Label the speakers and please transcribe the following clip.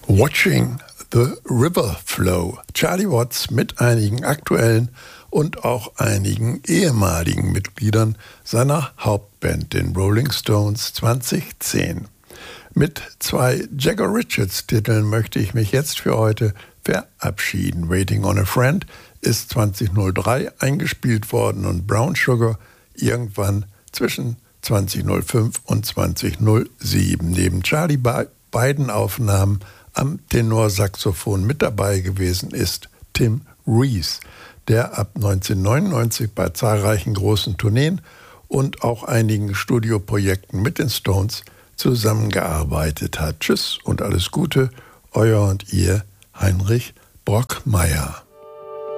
Speaker 1: Watching the River Flow. Charlie Watts mit einigen aktuellen und auch einigen ehemaligen Mitgliedern seiner Hauptband, den Rolling Stones 2010. Mit 2 Jagger Richards-Titeln möchte ich mich jetzt für heute verabschieden. Waiting on a Friend ist 2003 eingespielt worden und Brown Sugar irgendwann zwischen 2005 und 2007. Neben Charlie bei beiden Aufnahmen am Tenorsaxophon mit dabei gewesen ist Tim Rees, der ab 1999 bei zahlreichen großen Tourneen und auch einigen Studioprojekten mit den Stones zusammengearbeitet hat. Tschüss und alles Gute, euer und ihr Heinrich Brockmeier.